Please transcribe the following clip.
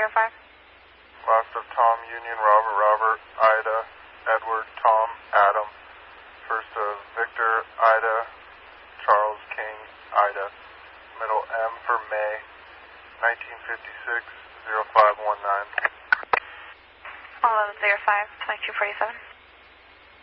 05. Last of Tom, Union, Robert, Robert, Ida, Edward, Tom, Adam. First of Victor, Ida, Charles, King, Ida. Middle M for May, 1956, 0519. 1105, 2247.